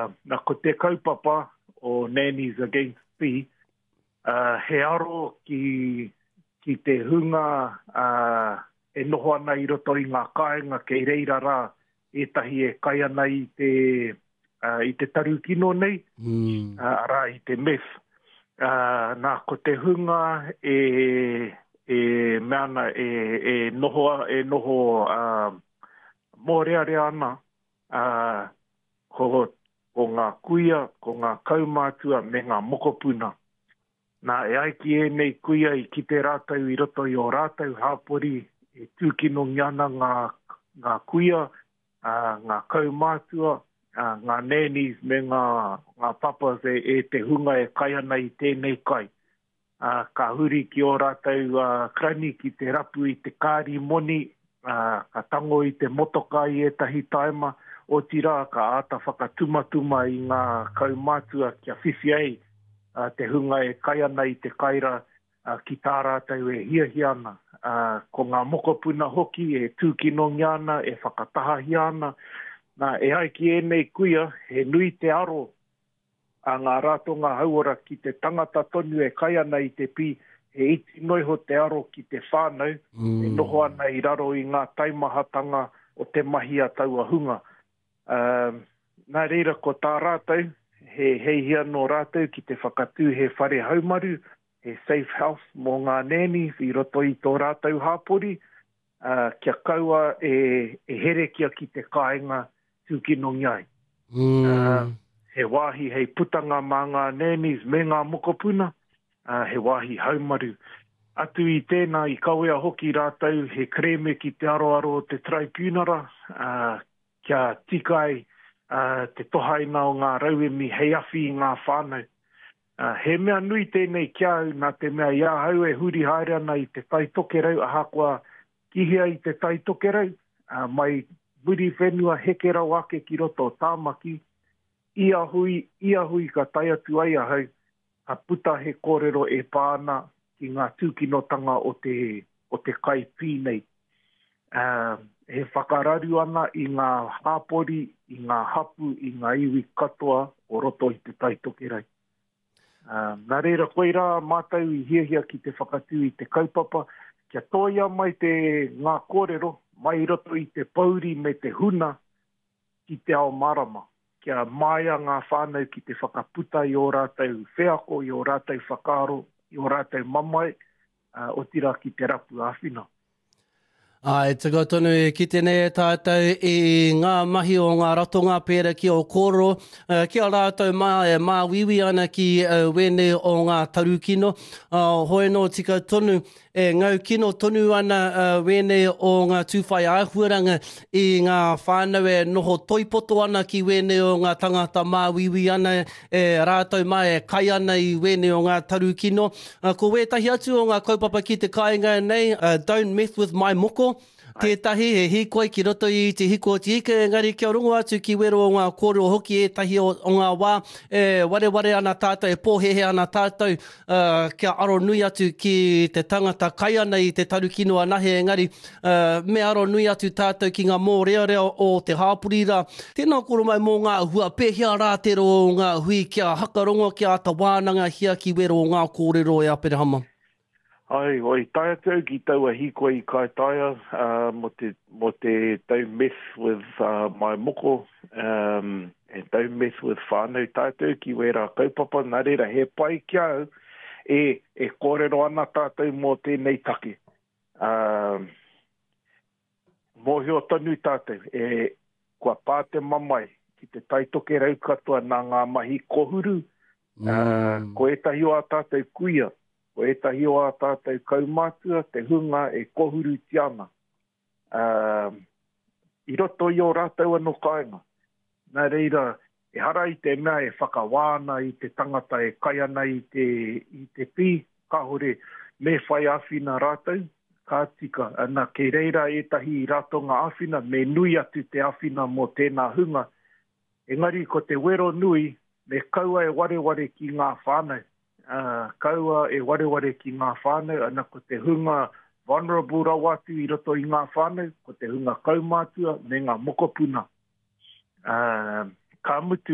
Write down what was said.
na ko te kaupapa o Nannies Against Fee, he aro ki te hunga e noho ana i roto i ngā kāinga kei reira rā etahi e kai ana i te tarukino nei, rā i te meth. Nā ko te hunga meana noho mōrearea ana ko ngā kuia, ko ngā kaumātua me ngā mokopuna. Nā e aiki e nei kuia i ki te rātau i roto i o rātau hāpori e tūkino ngiana ngā kuia, ngā kaumātua, ngā nannies me ngā papas e te hunga e kai ana i tēnei kai. Ka huri ki o rātau krani ki te rapu i te kāri moni, ka tango i te motoka i etahi taima, o tira ka ata whakatumatuma i ngā kaumātua kia whiwhi ai, te hunga e kai ana i te kaira ki tā rātau e hiahi ana. Ko ngā mokopuna hoki e tūkino ngiana, e whakatahahi ana. Nā e aiki e nei kuia, he nui te aro a ngā rātonga hauora ki te tangata tonu e kai ana i te pi, he iti noiho te aro ki te whānau, e noho ana i raro i ngā taimahatanga o te mahi a taua hunga. Nā reira ko tā rātau, he heihia no rātau ki te whakatū he whare haumaru, he safe house mō ngā nannies i roto i tō rātau hāpori, kia kaua e herekia ki te kāinga tūkino ngai. He wāhi hei putanga mā ngā nannies me ngā mokopuna, he wāhi haumaru. Atu i tēnā i kawea hoki rātau, he kreme ki te aroaro o te tribunara, kia tikai te tohaina o ngā rauemi hei awhi i ngā whānau. He mea nui tēnei kia au nā te mea ia hau e huri haere ana i te taitokerau, aha kua kihia i te taitokerau, mai muri whenua hekera wake ki roto tāmaki, ia hui ka tai atu ai ahau, a puta he kōrero e pāna ki ngā tūkinotanga o te kai pīnei. He whakararu ana i ngā hāpori, i ngā hapu, i ngā iwi katoa o roto i te taitokerau. Nā reira koe rā mātau i hiahia ki te whakatū i te kaupapa, kia toia mai te ngā kōrero, mai roto i te pauri me te huna ki te ao marama. Kia maia ngā whānau ki te whakaputa i o rātau wheako, i o rātau whakaaro, i o rātau mamai, o tira ki te rapu āwhina. E tika tonu ki tēnei tātou i ngā mahi o ngā ratonga pēra ki o kōrero. Kia rātou mā wiwi ana ki wene o ngā tarukino. Hoi no tika tonu e ngau kino tonu ana wene o ngā tūwhai āhuaranga i ngā whānau e noho toipoto ana ki wene o ngā tangata mā wiwi ana e rātou mai e kai ana i wene o ngā tarukino. Ko wētahi atu o ngā kaupapa ki te kāinga nei, don't mess with my moko. Tētahi he hikoi ki roto i te hiko te ike, engari kia rongo atu ki wero o ngā kōrero hoki etahi o ngā wā, ware ana tātou, e pōhehe ana tātou, kia aro nui atu ki te tangata kai ana i te tarukino anahe, engari me aro nui atu tātou ki ngā mōrearea o te hāpuri rā. Tēnā koro mai mō ngā hua pēhia rātero o ngā hui kia hakarongo kia ata wānanga hia ki wero o ngā kōrero e Aperehama. Ai, oi, tai atu ki taua hiko i kai taia, mo te tau mess with my moko, e tau mess with whānau, tai atu ki wera kaupapa, nā reira, he pai kia au, e kōrero ana tātou mō tēnei take. Mōhio tonu tātou, kua pā te mamai, ki te taitoke rau katoa nā ngā mahi kohuru, ko etahi o a tātou kuia, ko etahi o a tātou kaumātua, te hunga e kohuru tiana. I roto i o rātou anō kāinga. Nā reira, e hara i te mea e whakawāna i te tangata e kai ana i te pi, ka hore me whai āwhina rātou, ka tika. Ana ke reira etahi i ratonga āwhina, me nui atu te āwhina mō tēnā hunga. Engari, ko te wero nui, me kaua e wareware ki ngā whānau. Kaua e wareware ki ngā whānau, ana ko te hunga vulnerable rawatu i roto i ngā whānau, ko te hunga kaumātua me ngā mokopuna. Ka mutu